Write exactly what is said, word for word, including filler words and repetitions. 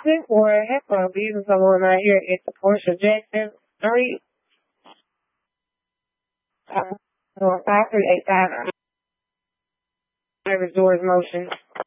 Traffic or HEPA leaving someone out here at the Portia Jackson Street. Uh, five three eight five. I resort motion.